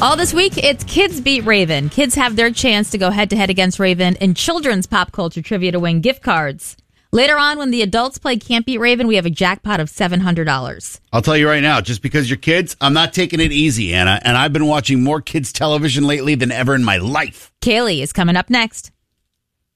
All this week, it's Kids Beat Raven. Kids have their chance to go head-to-head against Raven in children's pop culture trivia to win gift cards. Later on, when the adults play Can't Beat Raven, we have a jackpot of $700. I'll tell you right now, just because you're kids, I'm not taking it easy, Anna. And I've been watching more kids' television lately than ever in my life. Kaylee is coming up next.